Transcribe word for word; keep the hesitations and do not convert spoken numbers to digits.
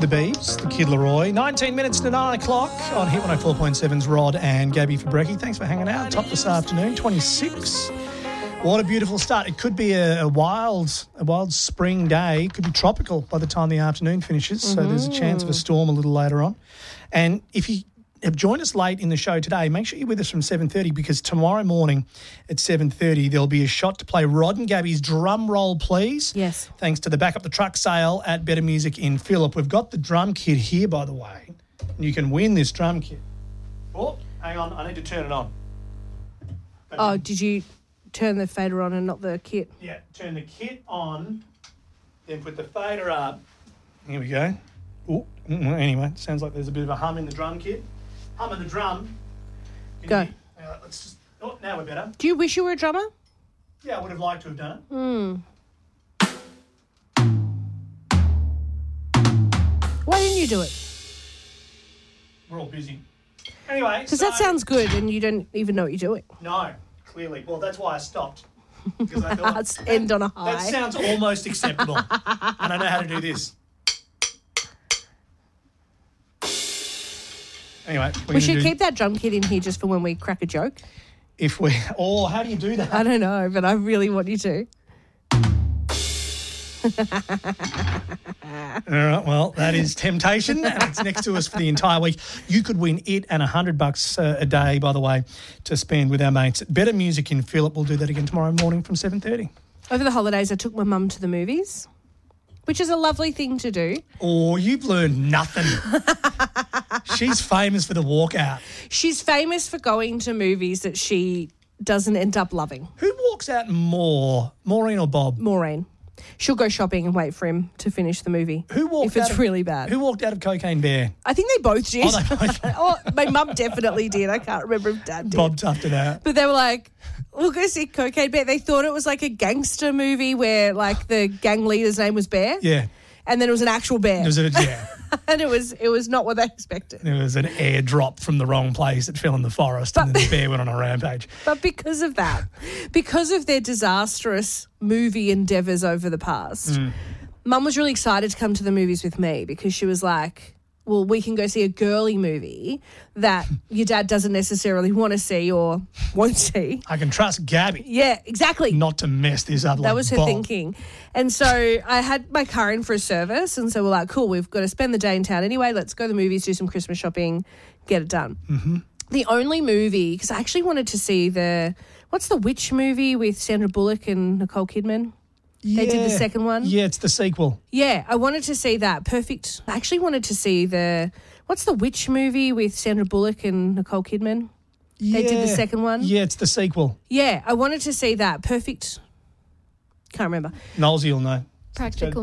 The Beebs, the Kid Leroy. nineteen minutes to nine o'clock on Hit one oh four point seven's Rod and Gabby Fabrecki. Thanks for hanging out. Top this afternoon, twenty-six. What a beautiful start. It could be a, a wild a wild spring day. It could be tropical by the time the afternoon finishes, mm-hmm. so there's a chance of a storm a little later on. And if you have joined us late in the show today, make sure you're with us from seven thirty because tomorrow morning at seven thirty there'll be a shot to play Rod and Gabby's Drum Roll Please. Yes. Thanks to the Back Up the Truck sale at Better Music in Phillip. We've got the drum kit here, by the way. And you can win this drum kit. Oh, hang on. I need to turn it on. Oh, did you turn the fader on and not the kit? Yeah, turn the kit on, then put the fader up. Here we go. Oh, anyway, sounds like there's a bit of a hum in the drum kit. Hum of the drum. Can Go. You, uh, let's just. Oh, now we're better. Do you wish you were a drummer? Yeah, I would have liked to have done it. Hmm. Why didn't you do it? We're all busy. Anyway. Because so, that sounds good and you don't even know what you're doing. No, clearly. Well, that's why I stopped. Because I thought. Let's end on a high. That sounds almost acceptable. And I know how to do this. Anyway, we should do... keep that drum kit in here just for when we crack a joke. If we, or how do you do that? I don't know, but I really want you to. All right, well, that is temptation, and it's next to us for the entire week. You could win it and a hundred bucks uh, a day, by the way, to spend with our mates at Better Music in Phillip. We'll do that again tomorrow morning from seven thirty. Over the holidays, I took my mum to the movies, which is a lovely thing to do. Oh, you've learned nothing. She's famous for the walkout. She's famous for going to movies that she doesn't end up loving. Who walks out more, Maureen or Bob? Maureen. She'll go shopping and wait for him to finish the movie. Who walked if it's out of, really bad? Who walked out of Cocaine Bear? I think they both did. Oh, they both oh, my mum definitely did. I can't remember if Dad did. Bob toughed it out. But they were like, we'll go see Cocaine Bear. They thought it was like a gangster movie where like the gang leader's name was Bear. Yeah. And then it was an actual bear. It was a, yeah. And it was it was not what they expected. It was an airdrop from the wrong place that fell in the forest, but, and then the bear went on a rampage. But because of that, because of their disastrous movie endeavours over the past, mm. Mum was really excited to come to the movies with me because she was like, well, we can go see a girly movie that your dad doesn't necessarily want to see or won't see. I can trust Gabby. Yeah, exactly. Not to mess this up. That like was her Bob. thinking. And so I had my car in for a service, and so we're like, cool, we've got to spend the day in town anyway. Let's go to the movies, do some Christmas shopping, get it done. Mm-hmm. The only movie, because I actually wanted to see the, what's the witch movie with Sandra Bullock and Nicole Kidman? Yeah. They did the second one. Yeah, it's the sequel. Yeah, I wanted to see that. Perfect. I actually wanted to see the, what's the witch movie with Sandra Bullock and Nicole Kidman? Yeah. They did the second one. Yeah, it's the sequel. Yeah, I wanted to see that. Perfect. Can't remember. Knowles, you'll know. Practical